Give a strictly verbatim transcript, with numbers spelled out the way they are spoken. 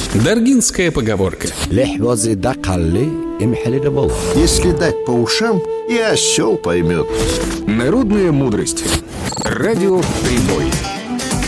Даргинская поговорка. Если дать по ушам, и осел поймет. Народная мудрость. Радио Прибой.